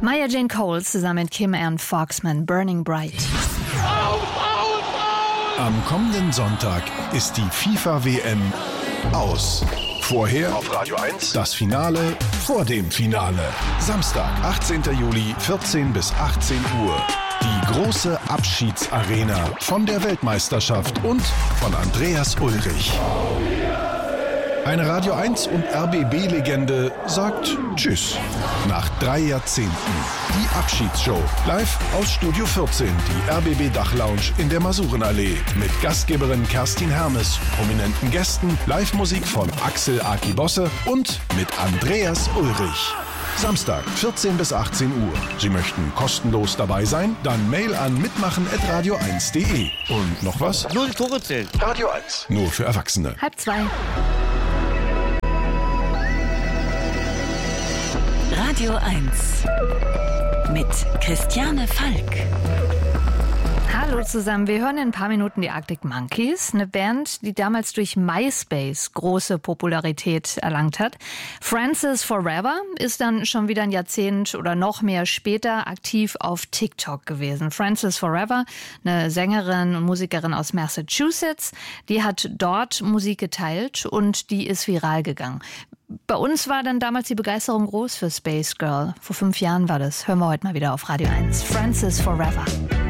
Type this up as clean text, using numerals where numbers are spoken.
Maya Jane Coles zusammen mit Kim Ann Foxman, Burning Bright. Am kommenden Sonntag ist die FIFA-WM aus. Vorher auf Radio 1 das Finale vor dem Finale. Samstag, 18. Juli, 14 bis 18 Uhr. Die große Abschiedsarena von der Weltmeisterschaft und von Andreas Ulrich. Eine Radio 1 und RBB-Legende sagt Tschüss. Nach 3 Jahrzehnten. Die Abschiedsshow. Live aus Studio 14, die RBB-Dachlounge in der Masurenallee. Mit Gastgeberin Kerstin Hermes, prominenten Gästen, Live-Musik von Axel Aki Bosse und mit Andreas Ulrich. Samstag, 14 bis 18 Uhr. Sie möchten kostenlos dabei sein? Dann Mail an mitmachen@radio1.de. Und noch was? Nur die Tore zählen. Radio 1. Nur für Erwachsene. 1:30. Radio 1 mit Christiane Falk. Hallo zusammen, wir hören in ein paar Minuten die Arctic Monkeys, eine Band, die damals durch MySpace große Popularität erlangt hat. Frances Forever ist dann schon wieder ein Jahrzehnt oder noch mehr später aktiv auf TikTok gewesen. Frances Forever, eine Sängerin und Musikerin aus Massachusetts, die hat dort Musik geteilt und die ist viral gegangen. Bei uns war dann damals die Begeisterung groß für Space Girl. Vor 5 Jahren war das. Hören wir heute mal wieder auf Radio 1. Frances Forever.